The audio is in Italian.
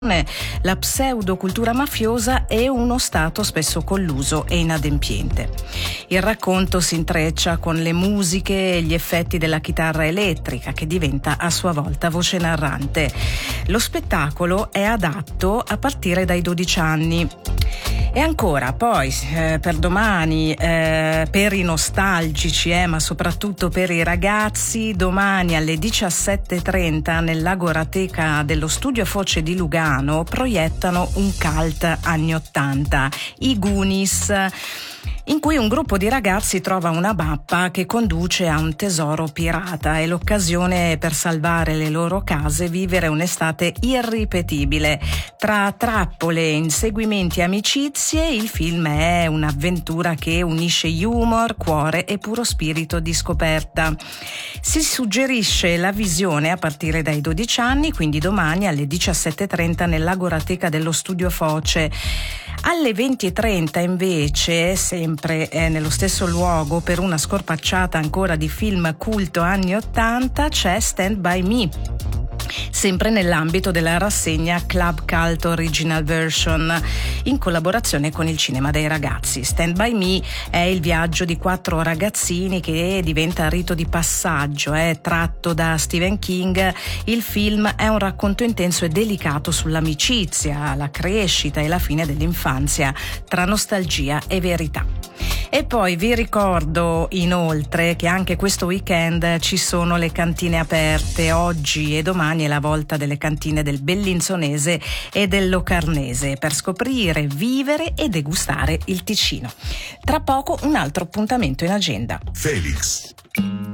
la pseudocultura mafiosa e uno Stato spesso colluso e inadempiente. Il racconto si intreccia con le musiche e gli effetti della chitarra elettrica, che diventa a sua volta voce narrante. Lo spettacolo è adatto a partire dai 12 anni. E ancora, poi, per domani, per i nostalgici, ma soprattutto per i ragazzi, domani alle 17:30 nell'Agorateca dello Studio Foce di Lugano proiettano un cult anni 80, i Goonies, in cui un gruppo di ragazzi trova una mappa che conduce a un tesoro pirata. È l'occasione per salvare le loro case e vivere un'estate irripetibile. Tra trappole, inseguimenti e amicizie, il film è un'avventura che unisce humor, cuore e puro spirito di scoperta. Si suggerisce la visione a partire dai 12 anni, quindi domani alle 17:30 nell'Agorateca dello Studio Foce. Alle 20:30 invece, sempre nello stesso luogo, per una scorpacciata ancora di film culto anni 80, c'è Stand By Me, sempre nell'ambito della rassegna Club Cult Original Version, in collaborazione con il Cinema dei Ragazzi. Stand By Me è il viaggio di 4 ragazzini che diventa rito di passaggio, tratto da Stephen King. Il film è un racconto intenso e delicato sull'amicizia, la crescita e la fine dell'infanzia, tra nostalgia e verità. E poi vi ricordo inoltre che anche questo weekend ci sono le cantine aperte. Oggi e domani è la volta delle cantine del Bellinzonese e del Locarnese per scoprire, vivere e degustare il Ticino. Tra poco un altro appuntamento in agenda. Felix.